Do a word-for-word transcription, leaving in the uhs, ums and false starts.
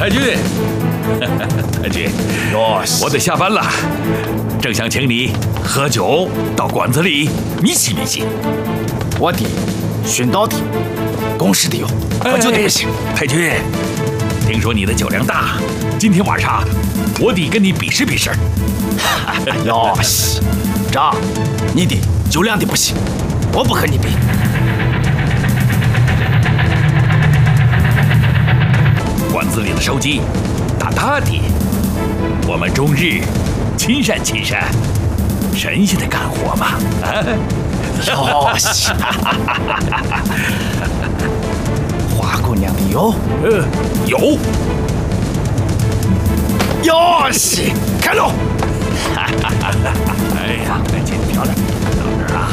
太君，太君， 哟， 我得下班了，正想请你喝酒，到馆子里迷戏迷戏。 我的寻到的，公事的哟，喝酒的不行。 太君，听说你的酒量大，今天晚上我得跟你比试比试。 哟西，张，你的酒量的不行，我不和你比。 馆子里的烧鸡，大大的，我们终日亲善亲善，神仙的干活嘛！啊， 哟西，花姑娘的有？ 呃，有。 哟西，开喽！ 哎呀，太君漂亮，到这儿啊！